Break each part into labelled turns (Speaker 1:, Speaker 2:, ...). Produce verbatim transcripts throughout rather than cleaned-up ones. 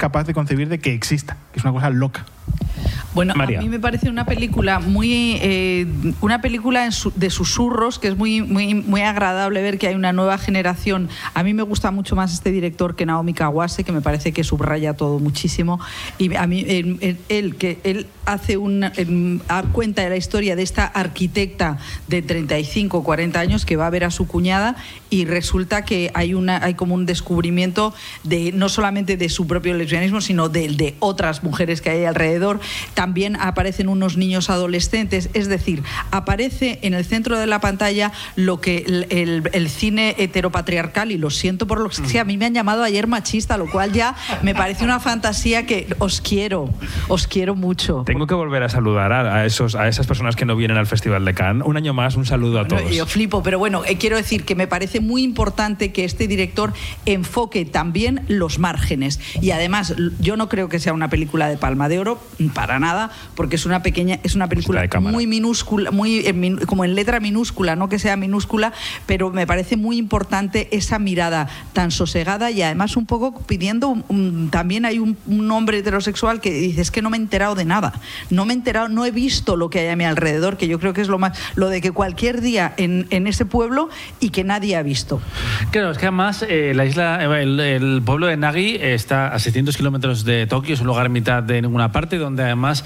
Speaker 1: capaz de concebir de que exista, que es una cosa loca.
Speaker 2: Bueno,
Speaker 1: María.
Speaker 2: A mí me parece una película muy eh, una película en su, de susurros, que es muy, muy, muy agradable ver que hay una nueva generación. A mí me gusta mucho más este director que Naomi Kawase, que me parece que subraya todo muchísimo. Y a mí él, él que él hace una él, cuenta de la historia de esta arquitecta de treinta y cinco, cuarenta años que va a ver a su cuñada, y resulta que hay una hay como un descubrimiento de no solamente de su propio lesbianismo, sino de, de otras mujeres que hay alrededor. También aparecen unos niños adolescentes, es decir, aparece en el centro de la pantalla lo que el, el, el cine heteropatriarcal, y lo siento por lo que sea, a mí me han llamado ayer machista, lo cual ya me parece una fantasía que os quiero, os quiero mucho.
Speaker 3: Tengo que volver a saludar a, esos, a esas personas que no vienen al Festival de Cannes. Un año más, un saludo a todos.
Speaker 2: No, yo flipo, pero bueno, eh, quiero decir que me parece muy importante que este director enfoque también los márgenes, y además yo no creo que sea una película de Palma de Oro, para nada, porque es una pequeña, es una película muy minúscula, muy eh, min, como en letra minúscula, no que sea minúscula, pero me parece muy importante esa mirada tan sosegada, y además un poco pidiendo un, un, también hay un, un hombre heterosexual que dice, es que no me he enterado de nada, no me he enterado, no he visto lo que hay a mi alrededor, que yo creo que es lo más, lo de que cualquier día en, en ese pueblo y que nadie ha visto.
Speaker 4: Claro, es que además eh, la isla, el, el pueblo de Nagi está a seiscientos kilómetros de Tokio, es un lugar en mitad de ninguna parte, donde además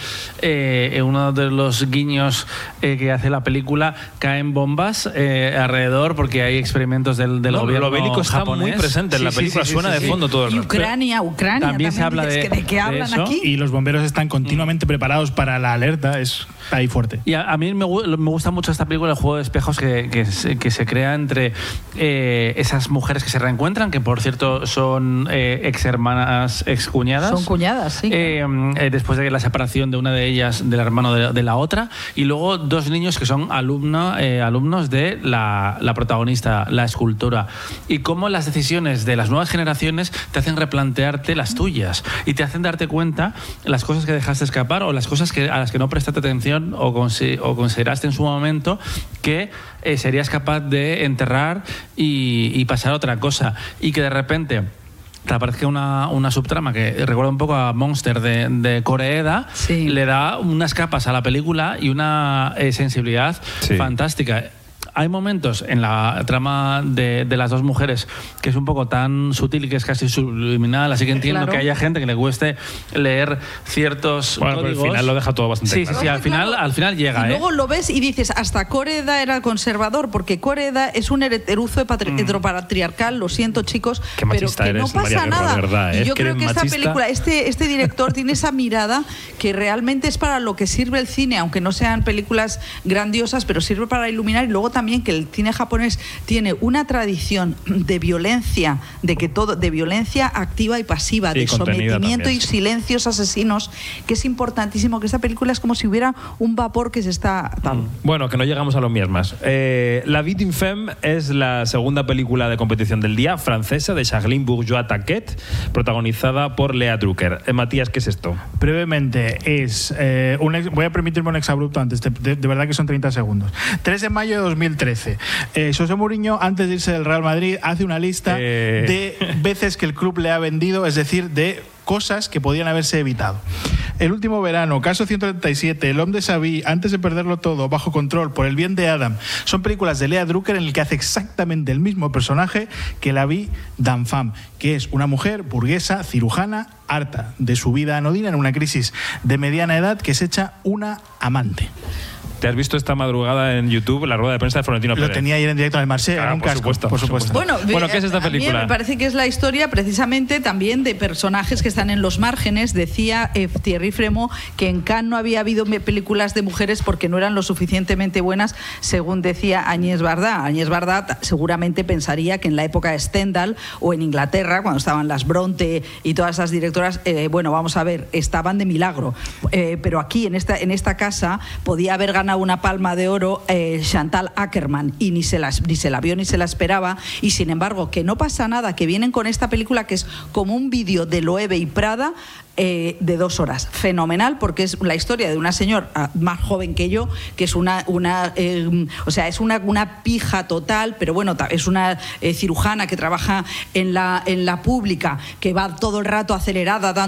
Speaker 4: eh, uno de los guiños eh, que hace la película, caen bombas eh, alrededor, porque hay experimentos del, del
Speaker 3: no,
Speaker 4: gobierno
Speaker 3: lo bélico está
Speaker 4: japonés.
Speaker 3: muy presente en
Speaker 4: sí,
Speaker 3: la película,
Speaker 4: sí, sí,
Speaker 3: suena
Speaker 4: sí,
Speaker 3: de
Speaker 4: sí,
Speaker 3: fondo
Speaker 4: sí.
Speaker 3: todo el
Speaker 2: Y
Speaker 3: rato.
Speaker 2: Ucrania, Ucrania,
Speaker 4: también, también se habla de,
Speaker 2: ¿de qué hablan
Speaker 4: de
Speaker 2: aquí?
Speaker 1: Y los bomberos están continuamente preparados para la alerta, es ahí fuerte.
Speaker 4: Y a, a mí me, me gusta mucho esta película, el juego de espejos que, que, se, que se crea entre eh, esas mujeres que se reencuentran, que por cierto son eh, ex hermanas, ex cuñadas.
Speaker 2: Son cuñadas, sí.
Speaker 4: Eh, eh, después de la separación de una de ellas del hermano de, de la otra, y luego dos niños que son alumno, eh, alumnos de la, la protagonista, la escultora, y cómo las decisiones de las nuevas generaciones te hacen replantearte las tuyas y te hacen darte cuenta las cosas que dejaste escapar, o las cosas que, a las que no prestaste atención o, consi o consideraste en su momento que eh, serías capaz de enterrar y, y pasar a otra cosa, y que de repente te aparece una, una subtrama que recuerda un poco a Monster de, de Koreeda,
Speaker 2: sí.
Speaker 4: Le da unas capas a la película y una eh, sensibilidad
Speaker 3: sí.
Speaker 4: fantástica. Hay momentos en la trama de, de las dos mujeres que es un poco tan sutil y que es casi subliminal, así que entiendo
Speaker 2: claro.
Speaker 4: que haya gente que le cueste leer ciertos
Speaker 3: bueno,
Speaker 4: códigos.
Speaker 3: Pero al final lo deja todo bastante
Speaker 4: sí,
Speaker 3: claro.
Speaker 4: sí, sí, al final, al final llega.
Speaker 2: Y
Speaker 4: ¿eh?
Speaker 2: luego lo ves y dices, hasta Koreeda era conservador, porque Koreeda es un heteruzo mm. heteropatriarcal, lo siento chicos,
Speaker 3: Qué
Speaker 2: pero
Speaker 3: machista
Speaker 2: que
Speaker 3: eres,
Speaker 2: no pasa
Speaker 3: María Guerra,
Speaker 2: nada.
Speaker 3: de verdad, ¿eh?
Speaker 2: Y yo
Speaker 3: Que
Speaker 2: creo
Speaker 3: eres
Speaker 2: que esta
Speaker 3: machista.
Speaker 2: película, este, este director tiene esa mirada que realmente es para lo que sirve el cine, aunque no sean películas grandiosas, pero sirve para iluminar. Y luego también que el cine japonés tiene una tradición de violencia, de que todo, de violencia activa y pasiva,
Speaker 3: sí,
Speaker 2: de sometimiento
Speaker 3: también,
Speaker 2: y
Speaker 3: sí.
Speaker 2: silencios asesinos, que es importantísimo, que esta película es como si hubiera un vapor que se está... Tal.
Speaker 3: Bueno, que no llegamos a los miasmas. Eh, La Vie d'une femme es la segunda película de competición del día, francesa, de Charline Bourgeois-Taquet, protagonizada por Lea Drucker. Eh, Matías, ¿qué es esto?
Speaker 1: Brevemente, es un un ex, voy a permitirme un exabrupto antes, de, de, de verdad que son treinta segundos. tres de mayo de dos mil trece. Eh, José Mourinho, antes de irse del Real Madrid, hace una lista
Speaker 3: eh...
Speaker 1: de veces que el club le ha vendido, es decir, de cosas que podían haberse evitado. El último verano, Caso ciento treinta y siete, El Homme de Savy, Antes de perderlo todo, Bajo control, Por el bien de Adam, son películas de Lea Drucker en el que hace exactamente el mismo personaje que la Vie d'une femme, que es una mujer burguesa, cirujana, harta de su vida anodina en una crisis de mediana edad, que se echa una amante.
Speaker 3: ¿Te has visto esta madrugada en YouTube la rueda de prensa de Florentino Pérez?
Speaker 1: Lo tenía ayer en directo en el Marché,
Speaker 3: claro,
Speaker 1: en un
Speaker 3: por
Speaker 1: casco,
Speaker 3: supuesto,
Speaker 1: por supuesto.
Speaker 2: Bueno,
Speaker 3: bueno, ¿qué es esta película?
Speaker 2: A mí me parece que es la historia precisamente también de personajes que están en los márgenes. Decía eh, Thierry Fremont que en Cannes no había habido películas de mujeres porque no eran lo suficientemente buenas, según decía Agnès Varda. Agnès Varda seguramente pensaría que en la época de Stendhal o en Inglaterra, cuando estaban las Bronte y todas esas directoras, eh, bueno, vamos a ver, estaban de milagro. Eh, pero aquí, en esta, en esta casa, podía haber ganado una palma de oro eh, Chantal Akerman y ni se, la, ni se la vio ni se la esperaba, y sin embargo que no pasa nada, que vienen con esta película que es como un vídeo de Loewe y Prada eh, de dos horas, fenomenal, porque es la historia de una señora más joven que yo, que es una, una eh, o sea, es una, una pija total, pero bueno, es una eh, cirujana que trabaja en la, en la pública, que va todo el rato acelerada, dando